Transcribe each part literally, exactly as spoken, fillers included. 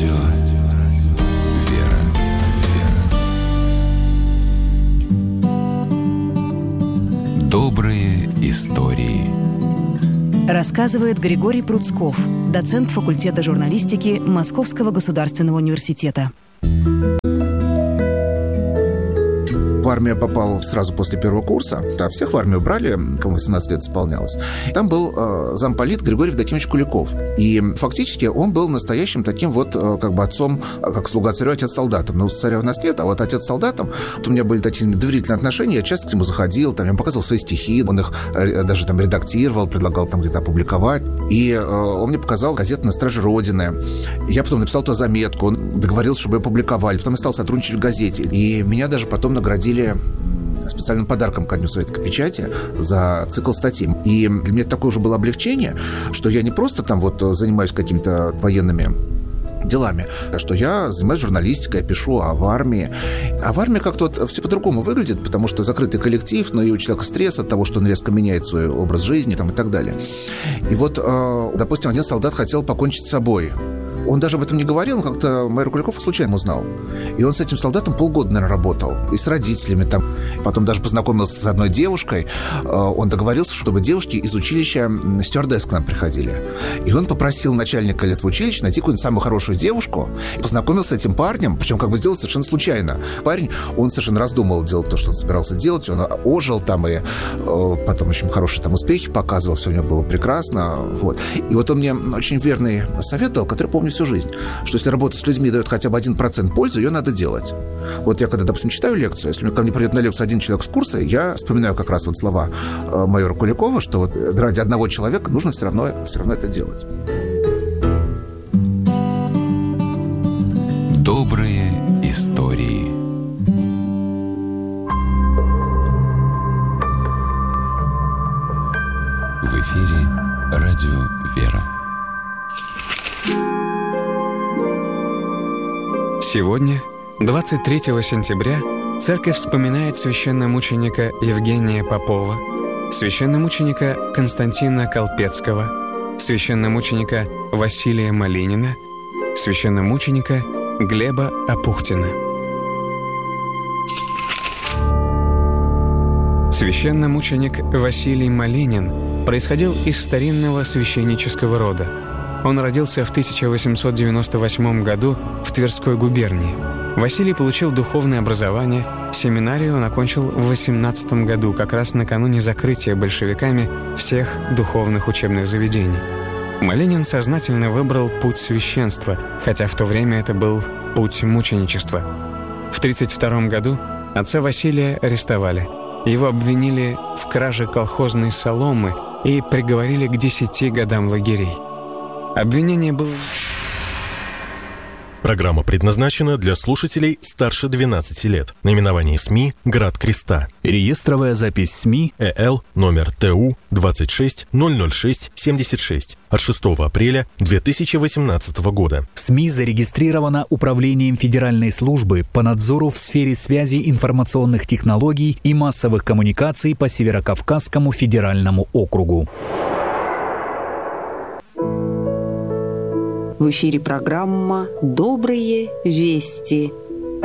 Радио «Вера». Добрые истории. Рассказывает Григорий Пруцков, доцент факультета журналистики Московского государственного университета. В армию попал сразу после первого курса. Да, всех в армию брали, кому восемнадцать лет исполнялось. Там был э, замполит Григорий Евдокимович Куликов. И фактически он был настоящим таким вот э, как бы отцом, как слуга царю, отец солдатам. Ну, царя у нас нет, а вот отец солдатам. Вот у меня были такие доверительные отношения. Я часто к нему заходил, там, я ему показывал свои стихи. Он их э, даже там редактировал, предлагал там где-то опубликовать. И э, он мне показал газету «На страже Родины». Я потом написал туда заметку. Он договорился, чтобы ее опубликовали. Потом я стал сотрудничать в газете. И меня даже потом наградили специальным подарком ко Дню советской печати за цикл статей. И для меня это такое уже было облегчение, что я не просто там вот занимаюсь какими-то военными делами, что я занимаюсь журналистикой, я пишу об армии. А в армии как-то вот все по-другому выглядит, потому что закрытый коллектив, но и у человека стресс от того, что он резко меняет свой образ жизни там, и так далее. И вот, допустим, один солдат хотел покончить с собой. Он даже об этом не говорил, он как-то майор Куликов случайно узнал. И он с этим солдатом полгода, наверное, работал. И с родителями там. Потом даже познакомился с одной девушкой. Он договорился, чтобы девушки из училища стюардесс к нам приходили. И он попросил начальника этого училища найти какую-нибудь самую хорошую девушку. И познакомился с этим парнем, причем как бы сделал совершенно случайно. Парень, он совершенно раздумал делать то, что он собирался делать. Он ожил там и потом очень хорошие там успехи показывал. Все у него было прекрасно. Вот. И вот он мне очень верный совет дал, который помню всю жизнь, что если работа с людьми дает хотя бы один процент пользы, ее надо делать. Вот я когда, допустим, читаю лекцию, если ко мне придет на лекцию один человек с курса, я вспоминаю как раз вот слова э, майора Куликова, что вот ради одного человека нужно все равно, все равно это делать. Добрые истории. В эфире радио «Вера». Сегодня, двадцать третьего сентября, церковь вспоминает священномученика Евгения Попова, священномученика Константина Колпецкого, священномученика Василия Малинина, священномученика Глеба Апухтина. Священномученик Василий Малинин происходил из старинного священнического рода. Он родился в тысяча восемьсот девяносто восьмом году в Тверской губернии. Василий получил духовное образование, семинарию он окончил в восемнадцатом году, как раз накануне закрытия большевиками всех духовных учебных заведений. Малинин сознательно выбрал путь священства, хотя в то время это был путь мученичества. В тридцать втором году отца Василия арестовали. Его обвинили в краже колхозной соломы и приговорили к десяти годам лагерей. Обвинение было... Программа предназначена для слушателей старше двенадцати лет. Наименование СМИ «Град Креста». Реестровая запись СМИ ЭЛ номер ТУ двадцать шесть ноль ноль шесть семьдесят шесть от шестого апреля две тысячи восемнадцатого года. СМИ зарегистрирована Управлением Федеральной службы по надзору в сфере связи информационных технологий и массовых коммуникаций по Северокавказскому федеральному округу. В эфире программа «Добрые вести».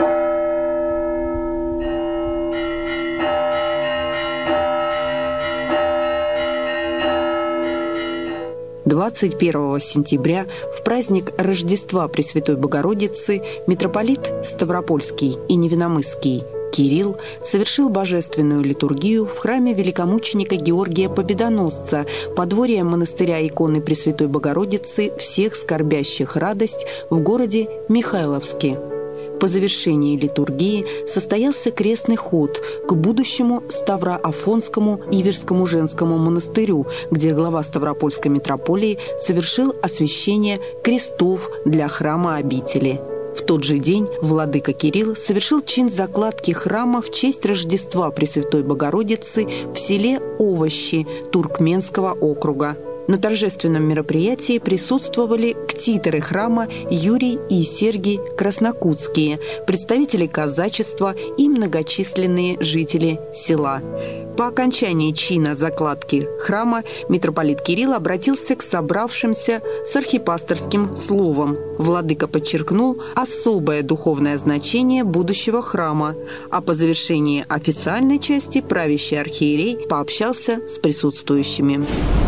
двадцать первого сентября, в праздник Рождества Пресвятой Богородицы, митрополит Ставропольский и Невиномысский Кирилл совершил божественную литургию в храме великомученика Георгия Победоносца, подворье монастыря иконы Пресвятой Богородицы всех скорбящих радость в городе Михайловске. По завершении литургии состоялся крестный ход к будущему Ставро-Афонскому Иверскому женскому монастырю, где глава Ставропольской митрополии совершил освящение крестов для храма обители. В тот же день владыка Кирилл совершил чин закладки храма в честь Рождества Пресвятой Богородицы в селе Овощи Туркменского округа. На торжественном мероприятии присутствовали ктиторы храма Юрий и Сергий Краснокутские, представители казачества и многочисленные жители села. По окончании чина закладки храма митрополит Кирилл обратился к собравшимся с архипасторским словом. Владыка подчеркнул особое духовное значение будущего храма, а по завершении официальной части правящий архиерей пообщался с присутствующими.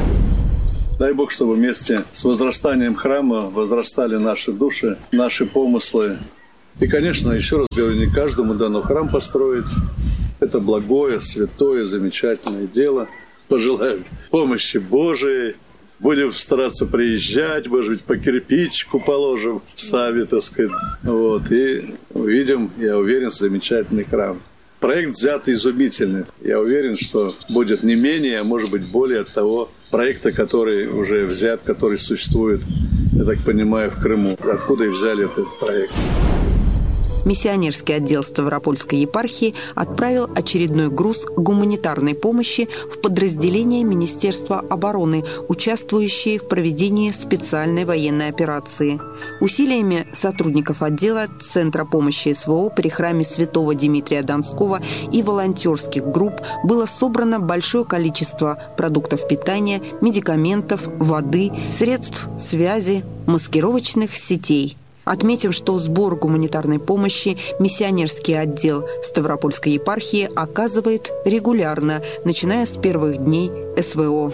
Дай Бог, чтобы вместе с возрастанием храма возрастали наши души, наши помыслы. И, конечно, еще раз говорю, не каждому дано храм построить. Это благое, святое, замечательное дело. Пожелаю помощи Божией. Будем стараться приезжать, может быть, по кирпичику положим сами, так сказать. Вот, и увидим, я уверен, замечательный храм. Проект взят изумительный. Я уверен, что будет не менее, а может быть, более от того проекта, который уже взят, который существует, я так понимаю, в Крыму. Откуда и взяли этот проект? Миссионерский отдел Ставропольской епархии отправил очередной груз гуманитарной помощи в подразделение Министерства обороны, участвующие в проведении специальной военной операции. Усилиями сотрудников отдела Центра помощи СВО при храме святого Дмитрия Донского и волонтерских групп было собрано большое количество продуктов питания, медикаментов, воды, средств связи, маскировочных сетей. Отметим, что сбор гуманитарной помощи миссионерский отдел Ставропольской епархии оказывает регулярно, начиная с первых дней СВО.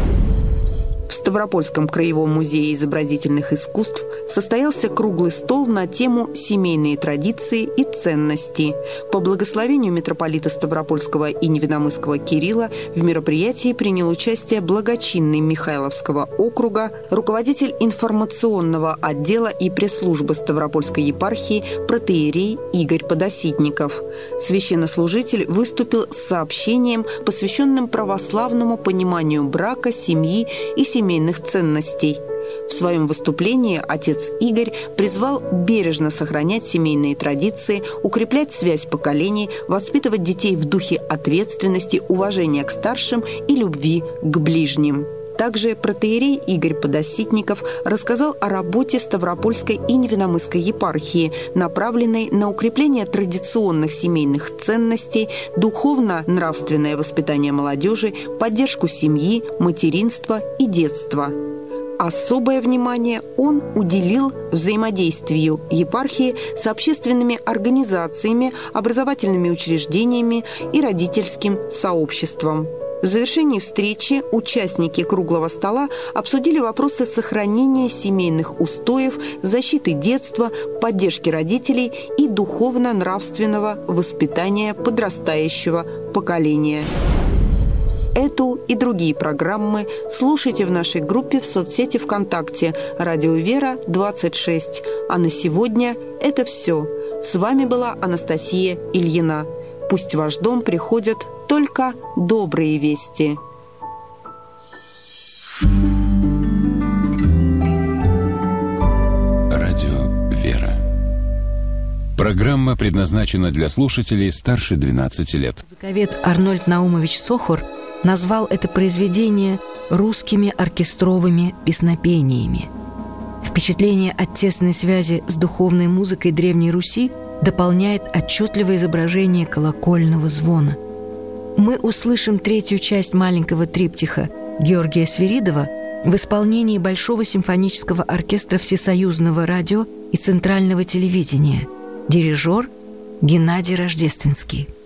В Ставропольском краевом музее изобразительных искусств состоялся круглый стол на тему «Семейные традиции и ценности». По благословению митрополита Ставропольского и Невиномысского Кирилла в мероприятии принял участие благочинный Михайловского округа, руководитель информационного отдела и пресс-службы Ставропольской епархии протоиерей Игорь Подоситников. Священнослужитель выступил с сообщением, посвященным православному пониманию брака, семьи и семьи, семейных ценностей. В своем выступлении отец Игорь призвал бережно сохранять семейные традиции, укреплять связь поколений, воспитывать детей в духе ответственности, уважения к старшим и любви к ближним. Также протоиерей Игорь Подоситников рассказал о работе Ставропольской и Невиномысской епархии, направленной на укрепление традиционных семейных ценностей, духовно-нравственное воспитание молодежи, поддержку семьи, материнства и детства. Особое внимание он уделил взаимодействию епархии с общественными организациями, образовательными учреждениями и родительским сообществом. В завершении встречи участники круглого стола обсудили вопросы сохранения семейных устоев, защиты детства, поддержки родителей и духовно-нравственного воспитания подрастающего поколения. Эту и другие программы слушайте в нашей группе в соцсети ВКонтакте «Радио Вера двадцать шесть». А на сегодня это все. С вами была Анастасия Ильина. Пусть в ваш дом приходят только добрые вести. Радио «Вера». Программа предназначена для слушателей старше двенадцати лет. Музыковед Арнольд Наумович Сохор назвал это произведение русскими оркестровыми песнопениями. Впечатление от тесной связи с духовной музыкой Древней Руси дополняет отчетливое изображение колокольного звона. Мы услышим третью часть маленького триптиха Георгия Свиридова в исполнении Большого симфонического оркестра Всесоюзного радио и Центрального телевидения. Дирижер Геннадий Рождественский.